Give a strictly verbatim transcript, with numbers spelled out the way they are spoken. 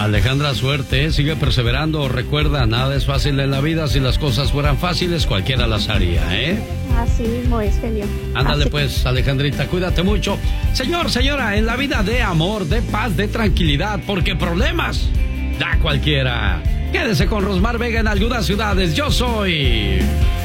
Alejandra, suerte, ¿eh? Sigue perseverando. Recuerda, nada es fácil en la vida. Si las cosas fueran fáciles, cualquiera las haría, ¿eh? Así mismo es, genio. Ándale Así. pues, Alejandrita, cuídate mucho. Señor, señora, en la vida de amor, de paz, de tranquilidad, porque problemas da cualquiera. Quédese con Rosmar Vega en algunas ciudades. Yo soy